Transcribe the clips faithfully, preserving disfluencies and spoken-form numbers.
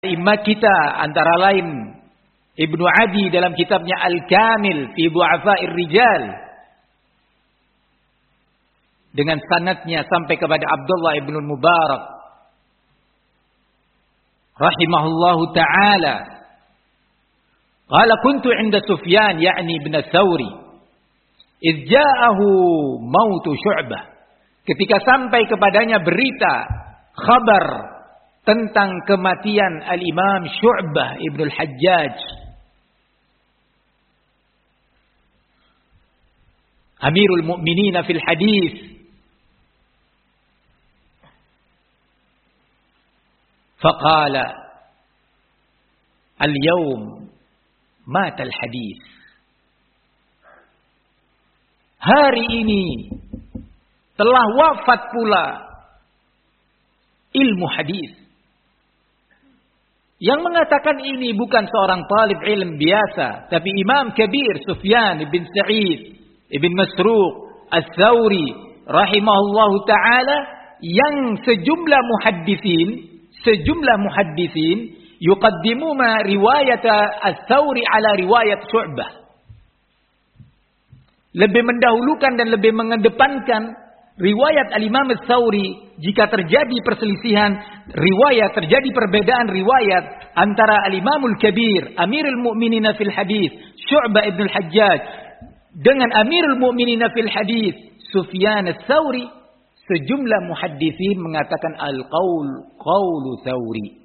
imam kita antara lain Ibnu Adi dalam kitabnya Al-Kamil fi Du'afa'ir Rijal dengan sanadnya sampai kepada Abdullah ibn Mubarak rahimahullahu ta'ala qala kuntu 'inda Sufyan ya'ni ibn Thawri idh ja'ahu mautu Syu'bah, ketika sampai kepadanya berita khabar tentang kematian Al-Imam Syu'bah ibn al-Hajjaj, Amirul Mu'minin fil hadis. Faqala al-yawm mata al-hadis. Hari ini telah wafat pula ilmu hadis. Yang mengatakan ini bukan seorang talib ilm biasa, tapi Imam Kabir Sufyan bin Sa'id Ibn Masruq Ats-Tsauri rahimahullahu ta'ala, yang sejumlah muhaddisin sejumlah muhaddisin yuqaddimuna riwayat Ats-Tsauri ala riwayat Syu'bah, lebih mendahulukan dan lebih mengedepankan riwayat Al-Imam Ats-Tsauri jika terjadi perselisihan riwayat, terjadi perbedaan riwayat antara Al-Imamul Kabir Amirul Mu'minin fil hadis Syu'bah ibn al-Hajjaj dengan Amirul Mu'minin fil hadis Sufyan Ats-Tsauri, sejumlah muhaddisin mengatakan al-qaul qaulu Tsauri.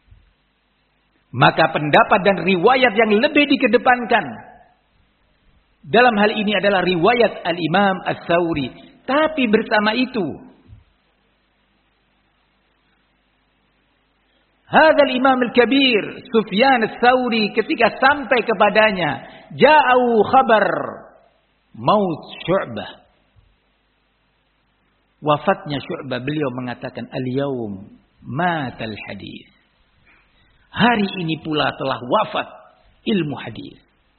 Maka pendapat dan riwayat yang lebih dikedepankan dalam hal ini adalah riwayat Al-Imam Ats-Tsauri. Tapi bersama itu, hadzal Imam al-Kabir Sufyan Ats-Tsauri ketika sampai kepadanya ja'u khabar maut Syu'bah, wafatnya Syu'bah, beliau mengatakan al-yaum matal hadis. Hari ini pula telah wafat ilmu hadis.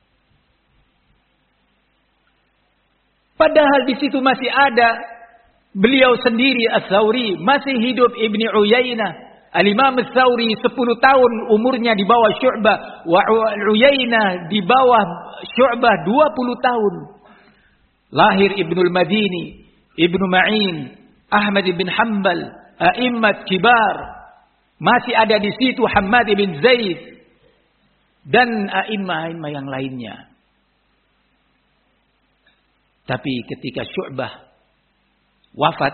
Padahal di situ masih ada beliau sendiri Ats-Tsauri, masih hidup Ibnu Uyainah. Al-Imam Ats-Tsauri sepuluh tahun umurnya di bawah Syu'bah, wa Uyainah di bawah Syu'bah dua puluh tahun. Lahir Ibnul Madini, Ibnu Ma'in, Ahmad bin Hanbal, a'immat kibar. Masih ada di situ Hammad bin Zaid dan a'immah-a'immah yang lainnya. Tapi ketika Syu'bah wafat,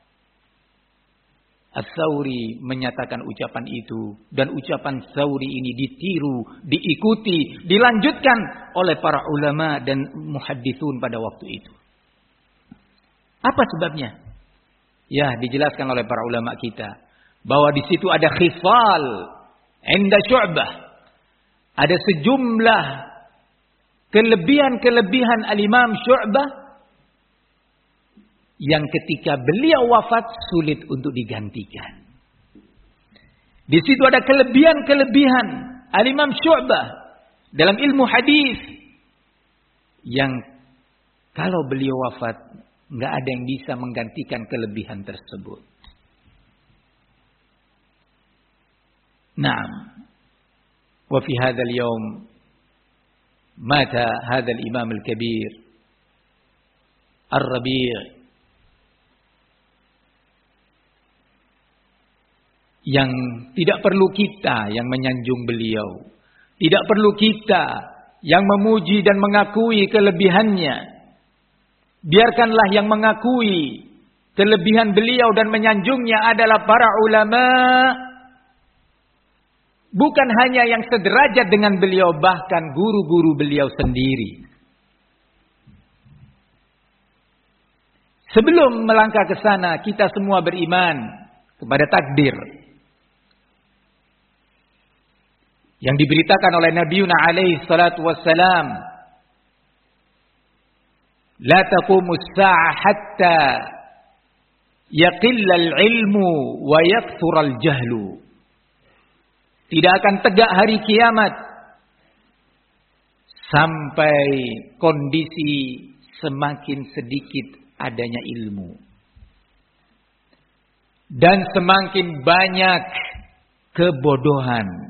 Ats-Tsauri menyatakan ucapan itu, dan ucapan Tsauri ini ditiru, diikuti, dilanjutkan oleh para ulama dan muhadditsun pada waktu itu. Apa sebabnya? Ya, dijelaskan oleh para ulama kita bahwa di situ ada khisal inda Syu'bah. Ada sejumlah kelebihan-kelebihan Al-Imam Syu'bah yang ketika beliau wafat sulit untuk digantikan. Di situ ada kelebihan-kelebihan Al-Imam Syu'bah dalam ilmu hadis yang kalau beliau wafat enggak ada yang bisa menggantikan kelebihan tersebut. Naam. Wa fi hadzal yaum mata hadzal Imam al-Kabir Ar-Rabi' yang tidak perlu kita yang menyanjung beliau, tidak perlu kita yang memuji dan mengakui kelebihannya. Biarkanlah yang mengakui kelebihan beliau dan menyanjungnya adalah para ulama, bukan hanya yang sederajat dengan beliau, bahkan guru-guru beliau sendiri. Sebelum melangkah ke sana, kita semua beriman kepada takdir yang diberitakan oleh Nabiuna alaihi salatu wassalam, la taqumus sa'ah hatta yaqilla al-ilmu wa yakthura al-jahlu. Tidak akan tegak hari kiamat sampai kondisi semakin sedikit adanya ilmu dan semakin banyak kebodohan.